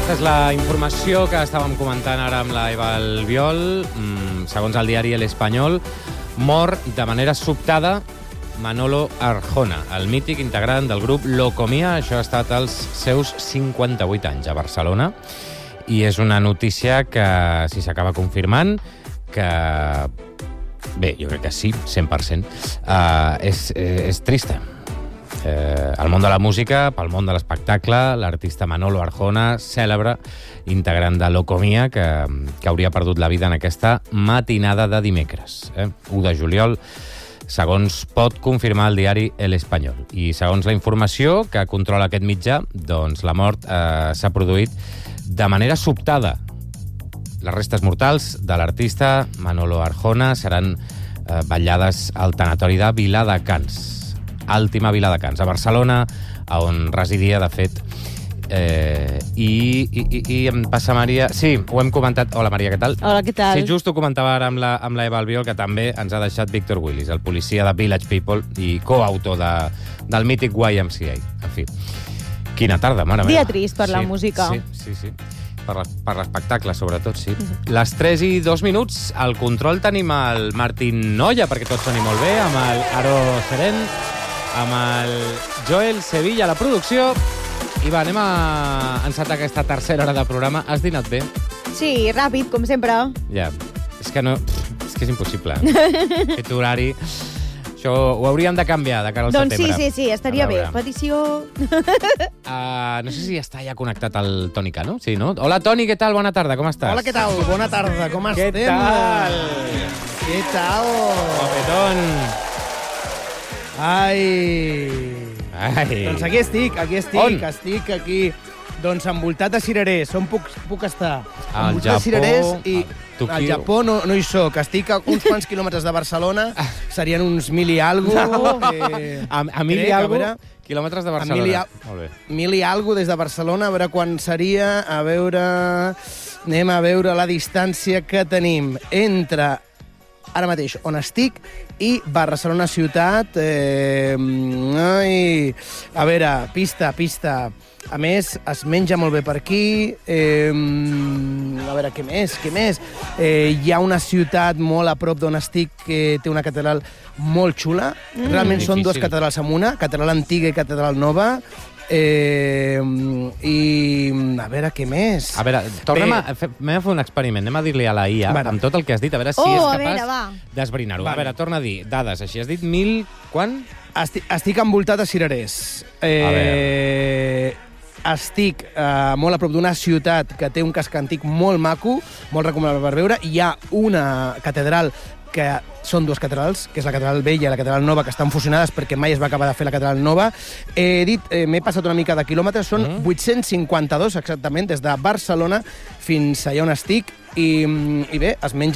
Aquesta és la informació que estàvem comentant ara amb la Eva Albiol. Segons el diari El Espanyol, mor de manera sobtada Manolo Arjona, el mític integrant del grup Locomia. Això ha estat als seus 58 anys a Barcelona. I és una notícia que, si s'acaba confirmant, que... Bé, jo crec que sí, 100%. És trista. Al món de la música, pel món de l'espectacle, l'artista Manolo Arjona, cèlebre, integrant de Locomia, que hauria perdut la vida en aquesta matinada de dimecres. 1 de juliol, segons pot confirmar el diari El Espanyol. I segons la informació que controla aquest mitjà, doncs la mort s'ha produït de manera sobtada. Les restes mortals de l'artista Manolo Arjona seran vetllades al tanatori de Viladecans, Àltima Viladecans, a Barcelona, on residia, de fet. I em passa Maria... Sí, ho hem comentat. Hola, Maria, què tal? Hola, què tal? Sí, just ho comentava ara amb la Eva Albiol, que també ens ha deixat Víctor Willis, el policia de Village People i coautor del mític YMCA. En fi, quina tarda, mare meva. Dia trist per la música. Sí. Per l'espectacle, sobretot, sí. Les 3 i 2 minuts, al control tenim el Martín Noya, perquè tot soni molt bé, amb el Aro Seren, amb el Joel Sevilla a la producció. I va, anem a encetar aquesta tercera hora de programa. Has dinat bé? Sí, ràpid, com sempre. Ja, és que és impossible. Aquest horari... Això ho hauríem de canviar de cara al setembre. Doncs sí, estaria bé. Petició... No sé si està ja connectat el Toni Cano, sí, no? Hola, Toni, què tal? Bona tarda, com estàs? Hola, què tal? Bona tarda, com estem? Què tal? Què tal? Guapetón. Ai. Doncs aquí estic. On? Estic aquí, doncs, envoltat de cirerers. On puc estar? Al Envoltat de Japó, cirerers i... Tokyo. Al Japó no hi soc. Estic a uns quants quilòmetres de Barcelona. Serien uns 1.000 i algo. A 1.000 i algo quilòmetres de Barcelona. Molt bé. 1.000 i algo des de Barcelona. A veure quan seria. Anem a veure la distància que tenim entre ara mateix on estic i Barcelona ciutat. A veure, pista. A més, es menja molt bé per aquí. A veure, què més? Hi ha una ciutat molt a prop d'on estic que té una catedral molt xula. Realment són dues catedrals en una, catedral antiga i catedral nova. I a veure, què més? A veure, tornem a fer un experiment. Anem a dir-li a la IA, amb tot el que has dit, a veure si és capaç d'esbrinar-ho. A veure, torna a dir dades així. Has dit 1.000... Quan? Estic envoltat de cirerers. A veure... Estic molt a prop d'una ciutat que té un casc antic molt maco, molt recomanable per veure. Hi ha una catedral que són dues catedrals, que és la catedral vella i la catedral nova, que estan fusionades perquè mai es va acabar de fer la catedral nova. M'he passat una mica de quilòmetres, són 852 exactament, des de Barcelona fins allà on estic, i bé, es menja